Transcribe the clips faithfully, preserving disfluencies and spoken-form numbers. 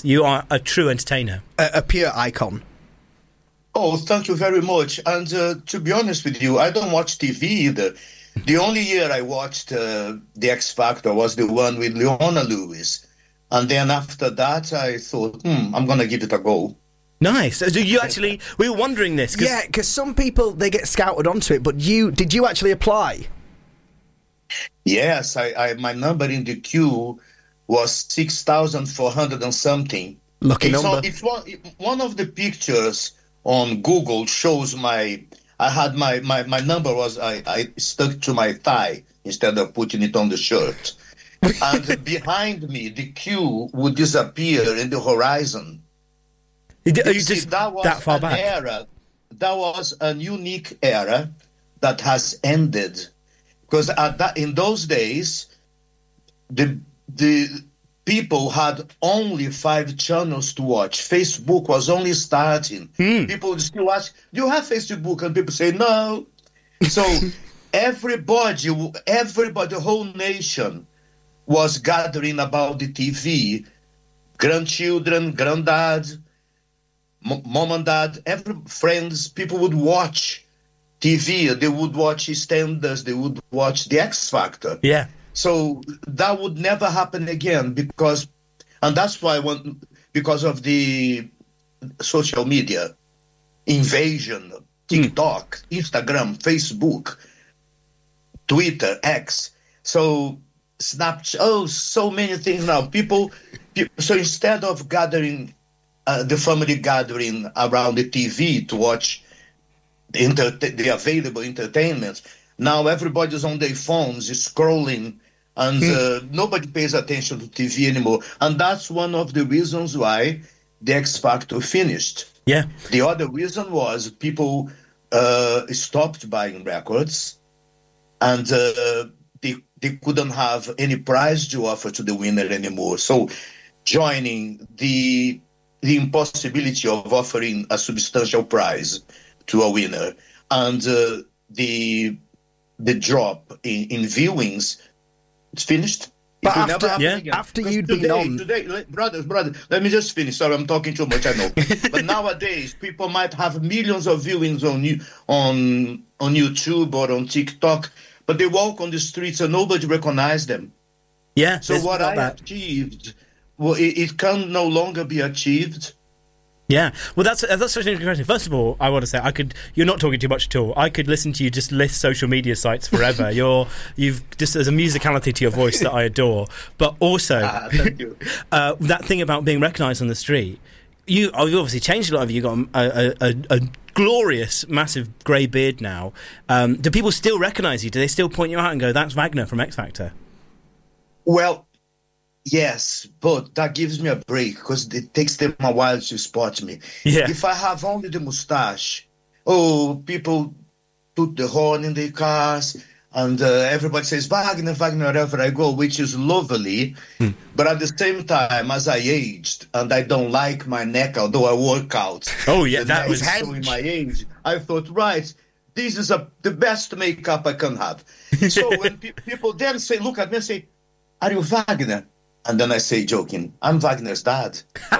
this. You are a true entertainer. A, a pure icon. Oh, thank you very much. And uh, to be honest with you, I don't watch T V either. The only year I watched uh, The X Factor was the one with Leona Lewis. And then after that, I thought, hmm, I'm going to give it a go. Nice. So you actually, we were wondering this. Cause yeah, because some people, they get scouted onto it, but you, did you actually apply? Yes, I, I my number in the queue was six thousand four hundred and something. Lucky it's number. On, it's one, one of the pictures on Google shows my, I had my, my, my number was, I, I stuck to my thigh instead of putting it on the shirt. And behind me, the queue would disappear in the horizon. You, you See, just that was that far an back? era. That was a unique era that has ended. Because at that, in those days, the the people had only five channels to watch. Facebook was only starting. Mm. People would still ask, "Do you have Facebook?" And people say, "No." So everybody, everybody, the whole nation was gathering about the T V. Grandchildren, granddad, m- mom and dad, every friends, people would watch T V. They would watch EastEnders. They would watch The X Factor. Yeah. So that would never happen again because, and that's why when, because of the social media invasion, TikTok, mm. Instagram, Facebook, Twitter, X. So Snapchat, oh, so many things now. People, people so instead of gathering, uh, the family gathering around the T V to watch the, inter- the available entertainment, now everybody's on their phones, scrolling, and uh, nobody pays attention to T V anymore. And that's one of the reasons why the X Factor finished. Yeah. The other reason was people uh, stopped buying records, and uh, they they couldn't have any prize to offer to the winner anymore. So joining the the impossibility of offering a substantial prize to a winner and uh, the the drop in, in viewings, it's finished. But It will after, never happen yeah, again. after 'Cause you'd today, been on... Today, let- brothers, brothers, let me just finish. Sorry, I'm talking too much, I know. But nowadays, people might have millions of viewings on you, on on YouTube or on TikTok, but they walk on the streets and nobody recognizes them. Yeah. So there's what not I that. achieved, well, it, it can no longer be achieved. Yeah, well, that's that's such an interesting question. First of all, I want to say I could. You're not talking too much at all. I could listen to you just list social media sites forever. You're you've just there's a musicality to your voice that I adore. But also, Ah, thank you. uh, that thing about being recognised on the street. You oh, you obviously changed a lot of you. Got a, a, a, a glorious, massive grey beard now. Um, do people still recognise you? Do they still point you out and go, "That's Wagner from X Factor"? Well, yes, but that gives me a break because it takes them a while to spot me. Yeah. If I have only the mustache, oh, people put the horn in their cars and uh, everybody says, Wagner, Wagner, wherever I go, which is lovely. Hmm. But at the same time, as I aged and I don't like my neck, although I work out. Oh, yeah, the that neck was- is showing my age. I thought, right, this is a, the best makeup I can have. So when pe- people then say, look at me and say, are you Wagner? And then I say, joking, I'm Wagner's dad.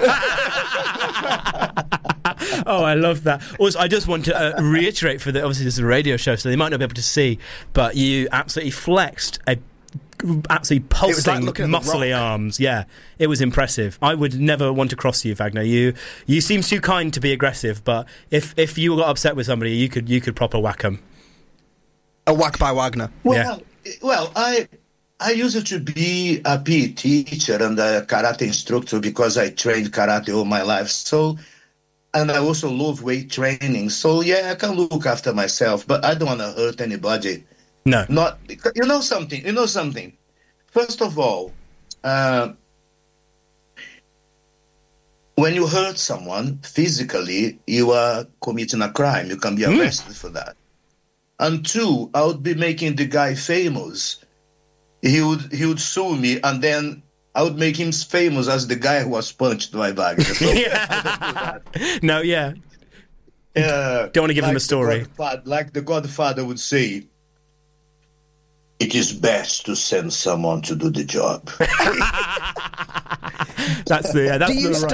Oh, I love that. Also, I just want to uh, reiterate for the obviously this is a radio show, so they might not be able to see, but you absolutely flexed a absolutely pulsing, looking at The muscly Rock. arms. Yeah, it was impressive. I would never want to cross you, Wagner. You you seem too kind to be aggressive, but if if you got upset with somebody, you could you could proper whack them. A whack by Wagner. Well, well, I I used to be a P E teacher and a karate instructor because I trained karate all my life. So, and I also love weight training. So yeah, I can look after myself, but I don't want to hurt anybody. No. Not, you know something, you know something. First of all, uh, when you hurt someone physically, you are committing a crime. You can be arrested mm. for that. And two, I would be making the guy famous. He would he would sue me, and then I would make him famous as the guy who was punched by Wagner. So yeah. No, yeah. Uh, Don't want to give like him a story. The Godfather, like the Godfather would say, it is best to send someone to do the job. That's the yeah, that's Do you the still